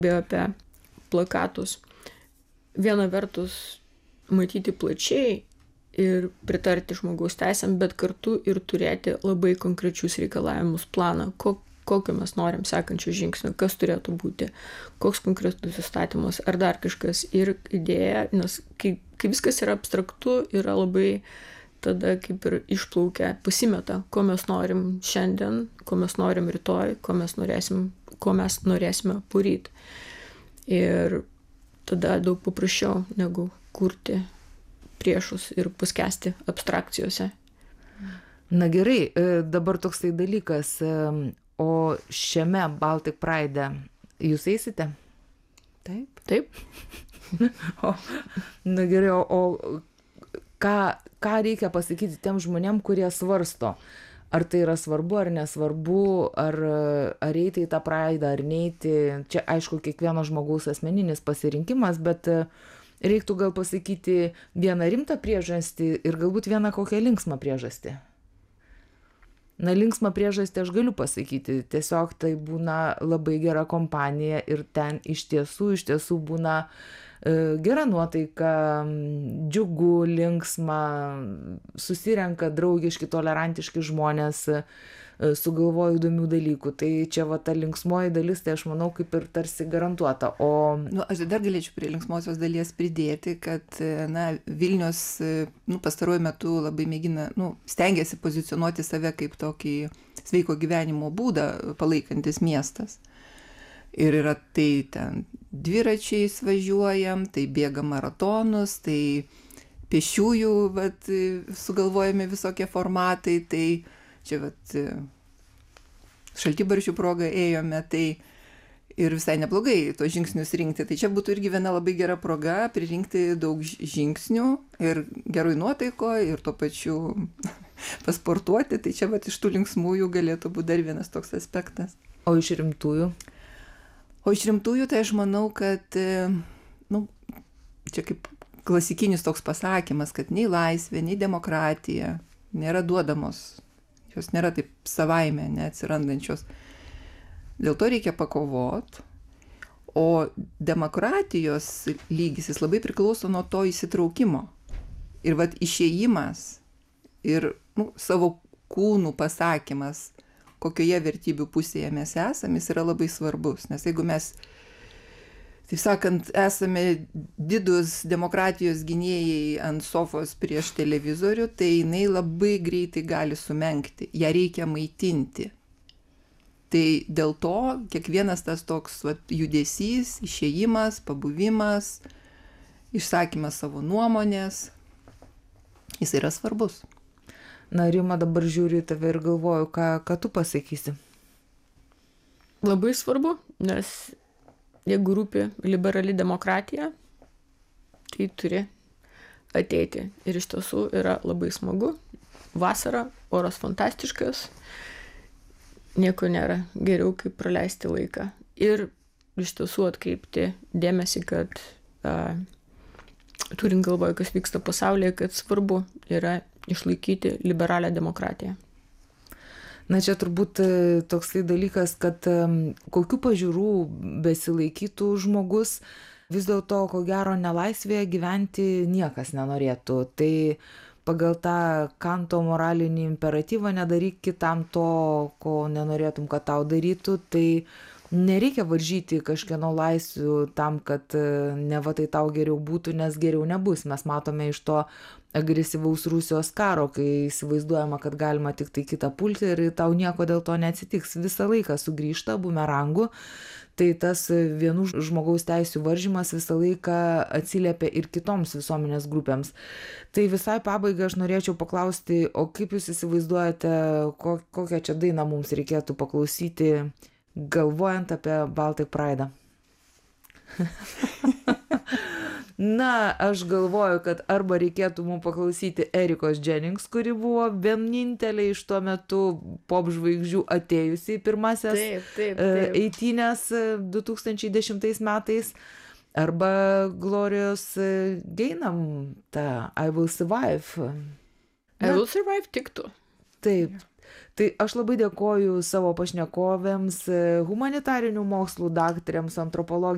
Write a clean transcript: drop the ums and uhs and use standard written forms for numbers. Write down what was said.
Be apie plakatus. Viena vertus matyti plačiai ir pritarti žmogaus teisėm, bet kartu ir turėti labai konkrečius reikalavimus, planą, kokio mes norim sekančio žingsnio, kas turėtų būti, koks konkretus įstatymas ar dar kažkas. Ir idėja, nes kai viskas yra abstraktu, yra labai tada kaip ir išplaukia, pasimeta, ko mes norim šiandien, ko mes norim rytoj, ko mes norėsime poryt. Ir tada daug paprasčiau negu kurti priešus ir paskesti abstrakcijose. Na gerai, dabar toksai dalykas, o šiame Baltic Pride jūs eisite? Taip. Taip. Na gerai, o ką reikia pasakyti tiem žmonėm, kurie svarsto? Ar tai yra svarbu, ar nesvarbu, ar eiti į tą Pride, ar neiti? Čia aišku, kiekvieno žmogaus asmeninis pasirinkimas, bet reiktų gal pasakyti vieną rimtą priežastį ir galbūt vieną kokią linksmą priežastį. Na, linksmą priežastį aš galiu pasakyti. Tiesiog tai būna labai gera kompanija ir ten iš tiesų būna gera nuotaika, džiugu, linksma, susirenka draugiški, tolerantiški žmonės, sugalvoja įdomių dalykų. Tai čia va ta linksmoji dalis, tai aš manau, kaip ir tarsi garantuota. Aš dar galėčiau prie linksmosios dalies pridėti, kad Vilnius pastaruoju metu labai stengiasi pozicionuoti save kaip tokį sveiko gyvenimo būdą palaikantis miestas. Ir yra tai ten dviračiais važiuojam, tai bėga maratonus, tai pėsčiųjų sugalvojami visokie formatai, tai čia šaltibarščių proga ėjome, tai ir visai neblogai tos žingsnius rinkti. Tai čia būtų irgi viena labai gera proga pririnkti daug žingsnių ir geroj nuotaikoje ir tuo pačiu pasportuoti. Tai čia iš tų linksmųjų galėtų būti dar vienas toks aspektas. O iš rimtųjų? O iš rimtųjų tai aš manau, kad čia kaip klasikinis toks pasakymas, kad nei laisvė, nei demokratija nėra duodamos. Jos nėra taip savaime neatsirandančios. Dėl to reikia pakovot. O demokratijos lygis jis labai priklauso nuo to įsitraukimo. Ir išėjimas ir savo kūnų pasakymas, kokioje vertybių pusėje mes esame, jis yra labai svarbus. Nes jeigu mes, taip sakant, esame didūs demokratijos gynėjai ant sofos prieš televizorių, tai jinai labai greitai gali sumenkti. Ją reikia maitinti. Tai dėl to kiekvienas tas toks judesys, išėjimas, pabuvimas, išsakymas savo nuomonės, jis yra svarbus. Na, Rima, dabar žiūriu į tave ir galvoju, ką tu pasakysi. Labai svarbu, nes jeigu rūpi liberali demokratija, tai turi ateiti. Ir iš tiesų yra labai smagu. Vasara, oras fantastiškas, nieko nėra geriau, kaip praleisti laiką. Ir iš tiesų atkreipti dėmesį, kad turint galvoje, kas vyksta pasaulyje, kad svarbu yra išlaikyti liberalią demokratiją. Na, čia turbūt toksai dalykas, kad kokių pažiūrų besilaikytų žmogus, vis dėlto, ko gero, nelaisvėje gyventi niekas nenorėtų. Tai pagal tą Kanto moralinį imperatyvą nedaryk kitam to, ko nenorėtum, kad tau darytų, tai nereikia varžyti kažkieno laisvių tam, kad neva tai tau geriau būtų, nes geriau nebus. Mes matome iš to agresyvaus Rusijos karo, kai įsivaizduojama, kad galima tik tai kitą pulti ir tau nieko dėl to neatsitiks. Visą laiką sugrįžta bumerangu. Tai tas vienų žmogaus teisių varžymas visą laiką atsiliepia ir kitoms visuomenės grupėms. Tai visai pabaigai aš norėčiau paklausti, o kaip jūs įsivaizduojate, kokią čia dainą mums reikėtų paklausyti, galvojant apie Baltic Pride'ą? Na, aš galvoju, kad arba reikėtų mums paklausyti Erikos Jennings, kuri buvo vienintelė iš tuo metu pop žvaigždžių atėjusi į pirmasias eitynės 2010 metais, arba Glorijos Gaynam, tą I Will Survive. I Will Survive tiktų. Taip. Tai aš labai dėkoju savo pašnekovėms, humanitarinių mokslų daktarėms, antropologėms,